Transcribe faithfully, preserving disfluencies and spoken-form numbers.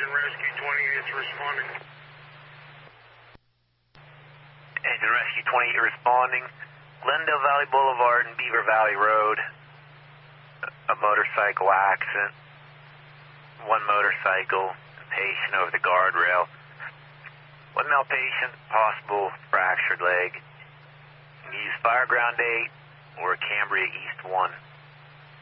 Engine Rescue twenty, it's responding. Engine Rescue twenty responding. Glendale Valley Boulevard and Beaver Valley Road. A motorcycle accident. One motorcycle, patient over the guardrail. One male patient, possible fractured leg. Use Fireground eight or Cambria East one.